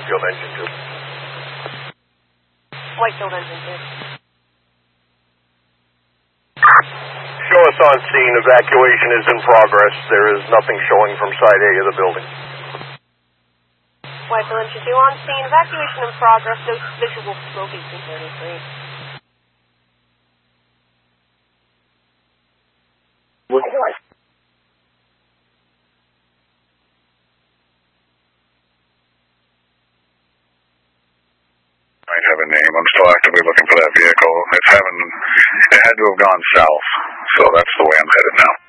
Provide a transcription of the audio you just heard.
Whitefield Engine 2. Whitefield Engine 2. Show us on scene. Evacuation is in progress. There is nothing showing from side A of the building. Whitefield Engine 2 on scene. Evacuation in progress. No visual smoke 1833. Might have a name. I'm still actively looking for that vehicle. It had to have gone south, so that's the way I'm headed now.